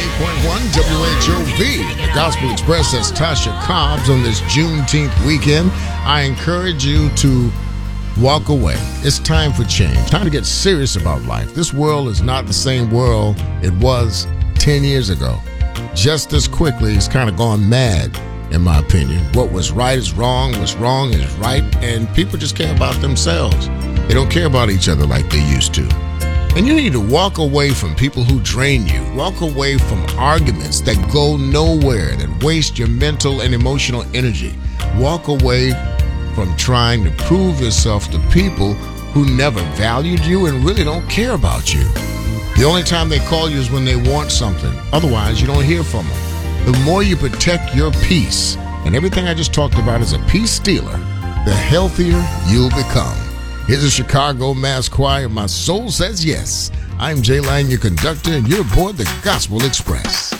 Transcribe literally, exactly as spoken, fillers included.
point one W H O V, the Gospel Express. That's Tasha Cobbs on this Juneteenth weekend. I encourage you to walk away. It's time for change. Time to get serious about life. This world is not the same world it was ten years ago. Just as quickly, it's kind of gone mad, in my opinion. What was right is wrong, what's wrong is right, and people just care about themselves. They don't care about each other like they used to. And you need to walk away from people who drain you. Walk away from arguments that go nowhere, that waste your mental and emotional energy. Walk away from trying to prove yourself to people who never valued you and really don't care about you. The only time they call you is when they want something. Otherwise, you don't hear from them. The more you protect your peace, and everything I just talked about is a peace stealer, the healthier you'll become. Here's the Chicago Mass Choir. My soul says yes. I'm Jay Lang, your conductor, and you're aboard the Gospel Express.